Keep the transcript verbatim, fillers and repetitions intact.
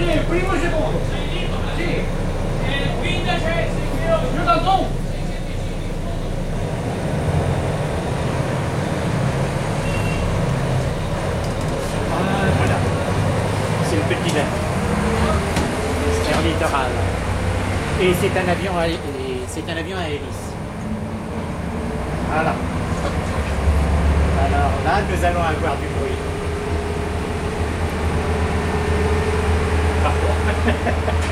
il primo e il secondo. Sì. E quinta c'è, giù dal tu. Ah, voilà. C'est le petit Air Littoral. Et c'est un avion à, c'est un avion à hélice. Voilà. Alors là, nous allons avoir du bruit. Pardon.